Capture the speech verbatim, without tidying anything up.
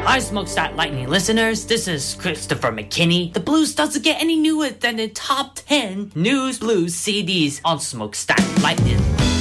Hi, Smokestack Lightning listeners. This is Christopher McKinney. The blues doesn't get any newer than the top ten News Blues C Ds on Smokestack Lightning.